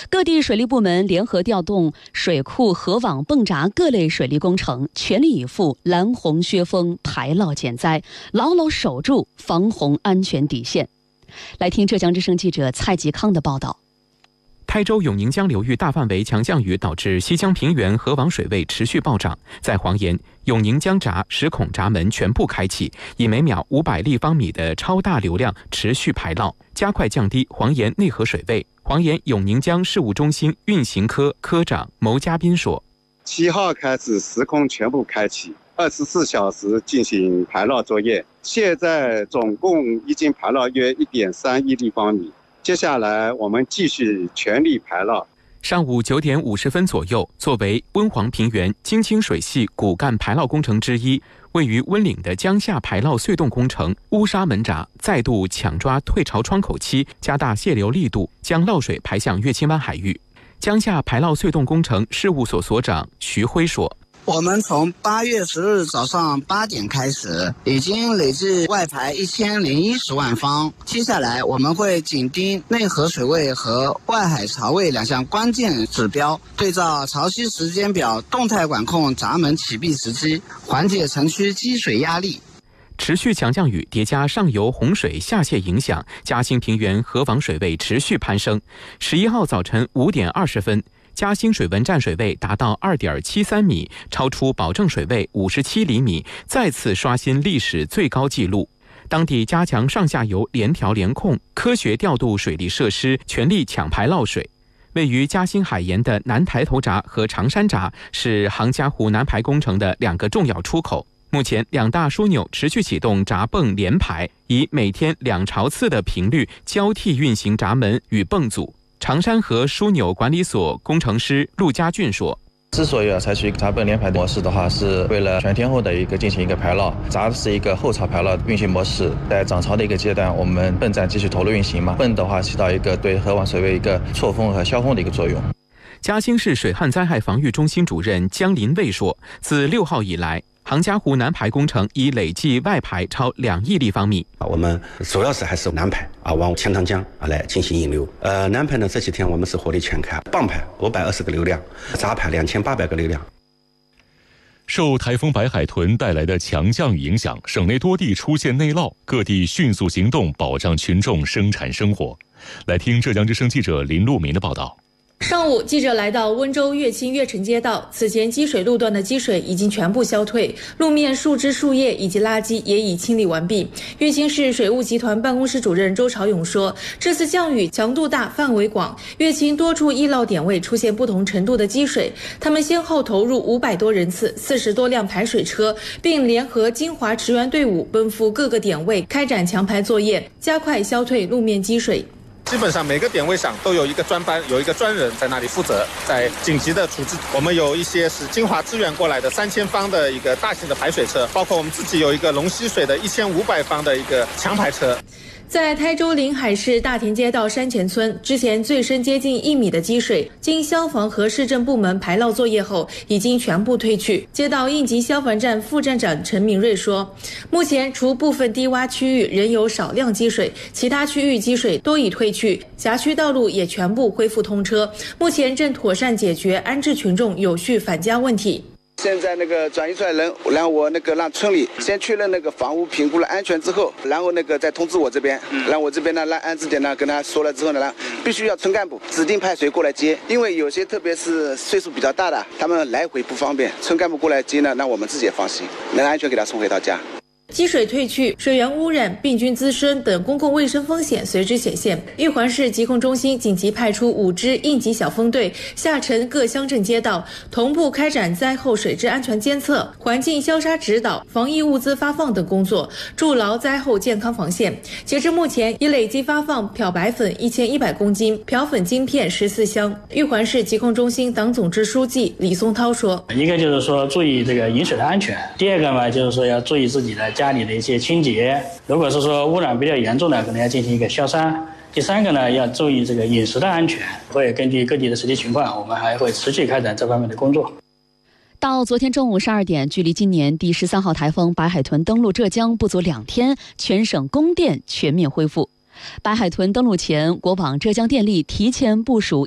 各地水利部门联合调动水库、河网、泵闸各类水利工程，全力以赴拦洪削峰、排涝减灾，牢牢守住防洪安全底线。来听浙江之声记者蔡吉康的报道。 台州永宁江流域大范围强降雨导致西江平原河网水位持续暴涨，在黄岩，永宁江闸10孔闸门全部开启，以每秒500立方米的超大流量持续排涝，加快降低黄岩内河水位。黄岩永宁江事务中心运行科科长牟家斌说 ：7号开始10孔全部开启，24小时进行排涝作业，现在总共已经排涝约1.3亿立方米。接下来我们继续全力排涝。 上午9点50分左右，作为温黄平原京清水系骨干排涝工程之一，位于温岭的江夏排涝隧洞工程乌沙门闸再度抢抓退潮窗口期，加大泄流力度，将涝水排向乐清湾海域。江夏排涝隧洞工程事务所所长徐辉说： 我们从8月10日早上8点开始，已经累计外排1010万方。接下来我们会紧盯内河水位和外海潮位2项关键指标，对照潮汐时间表动态管控闸门启闭时机，缓解城区积水压力。 持续强降雨叠加上游洪水下泄影响，嘉兴平原河网水位持续攀升。11号早晨5点20分，嘉兴水文站水位达到2.73米，超出保证水位57厘米，再次刷新历史最高纪录。当地加强上下游联调联控，科学调度水利设施，全力抢排涝水。位于嘉兴海沿的南抬头闸和长山闸是杭嘉湖南排工程的2个重要出口。目前2大枢纽持续启动闸泵联排，以每天2潮次的频率交替运行闸门与泵组。长山河枢纽管理所工程师陆家俊说： 之所以要采取闸泵联排模式的话，是为了全天候的进行一个排涝。闸是一个后潮排涝运行模式，在涨潮的一个阶段，我们泵站继续投入运行嘛，泵的话起到一个对河网水位一个错峰和消峰的一个作用。 嘉兴市水旱灾害防御中心主任江林卫说：自6号以来，杭嘉湖南排工程已累计外排超2亿立方米。 我们主要是还是南排往钱塘江来进行引流。南排呢这几天我们是火力全开，泵排520个流量，闸排2800个流量。 受台风白海豚带来的强降雨影响，省内多地出现内涝，各地迅速行动保障群众生产生活。来听浙江之声记者林路明的报道。 上午，记者来到温州乐清乐城街道，此前积水路段的积水已经全部消退，路面树枝、树叶以及垃圾也已清理完毕。乐清市水务集团办公室主任周朝勇说，这次降雨强度大、范围广，乐清多处易涝点位出现不同程度的积水，他们先后投入500多人次、40多辆排水车，并联合金华驰援队伍奔赴各个点位开展强排作业，加快消退路面积水。 基本上每个点位上都有一个专班，有一个专人在那里负责，在紧急的处置。我们有一些是金华支援过来的3000方的一个大型的排水车，包括我们自己有一个龙溪水的1500方的一个强排车。 在台州临海市大田街道山前村，之前最深接近1米的积水，经消防和市政部门排涝作业后，已经全部退去。街道应急消防站副站长陈明瑞说，目前除部分低洼区域仍有少量积水，其他区域积水都已退去，辖区道路也全部恢复通车，目前正妥善解决安置群众有序返家问题。 现在转移出来人，然后我让村里先确认房屋评估了安全之后，然后再通知我这边，然后我这边呢让安置点呢跟他说了之后呢，必须要村干部指定派谁过来接，因为有些特别是岁数比较大的，他们来回不方便，村干部过来接呢，让我们自己也放心，能安全给他送回到家。 积水退去，水源污染、病菌滋生等公共卫生风险随之显现。玉环市疾控中心紧急派出5支应急小分队下沉各乡镇街道，同步开展灾后水质安全监测、环境消杀指导、防疫物资发放等工作，筑牢灾后健康防线。截至目前，已累计发放漂白粉1100公斤、漂粉晶片14箱。玉环市疾控中心党总支书记李松涛说： 一个就是说注意饮水的安全，第二个嘛就是说要注意自己的家里的一些清洁，如果是说污染比较严重的，可能要进行一个消杀。第三个呢，要注意饮食的安全，会根据各地的实际情况，我们还会持续开展这方面的工作。 到昨天中午12点，距离今年第13号台风白海豚登陆浙江不足2天，全省供电全面恢复。白海豚登陆前，国网浙江电力提前部署